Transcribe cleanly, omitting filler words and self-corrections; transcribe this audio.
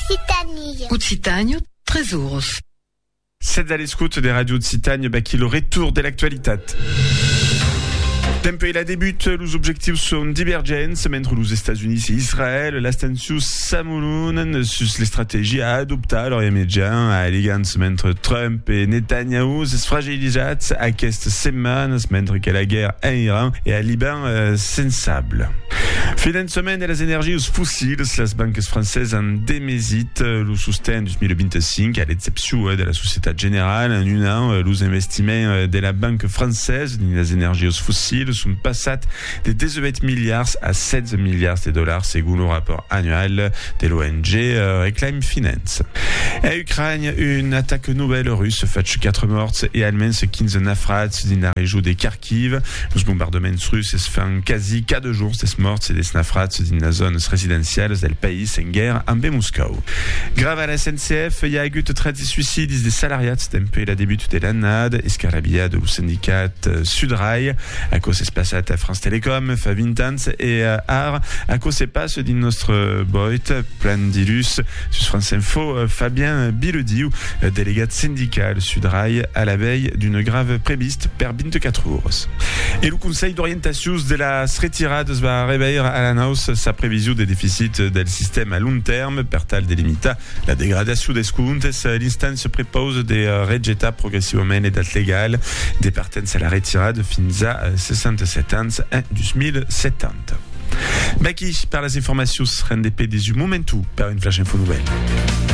Occitanie, Tresuros. Sed all'escout des radios de Citagne, qui le retour de l'actualité. Tempo la débute, les objectifs sont divergents, mentre les États-Unis et Israël, l'Astensius Samouloun, sur les stratégies à adopter à l'Orient Médian, à l'égance mentre Trump et Netanyahu, se fragilisent à cette semaine, mentre que la guerre en Iran et à Liban sensable. Fin de semaine de les énergies fossiles, les banques françaises en démésitent le soutien de 2025 à l'exception de la Société Générale. En un an, les investissements de la banque française dans les énergies fossiles sont passés de 18 milliards à 16 milliards de dollars selon le rapport annuel de l'ONG Reclaim Finance. En Ukraine, une attaque nouvelle russe fait 4 morts et allemande 15 naufrats dans la région de Kharkiv. Les bombardements russes se font quasi 4 jours des morts et des naufrats dans la zone résidentielle du pays en guerre en Moscou. Grave à la SNCF, il y a eu 30 suicides des salariés depuis le début de l'année, escarabia de le syndicat Sudrail, à cause de passé à France Télécom, Favintans et Art, à cause de passe de notre boît, plein d'illus, sur France Info, Fabien Bilediou, délégat syndical Sudrail, à la veille d'une grave préviste per 24 heures. Et le Conseil d'orientation de la retirade va réveiller à la hausse sa prévision des déficits del système à long terme, per tal delimita la dégradation des comptes. L'instance propose de rejetar progressivement les dates légales des partences à la retirade fins à 67 ans en 2070. Qui par les informations rendent des du momentum par une flash info nouvelle.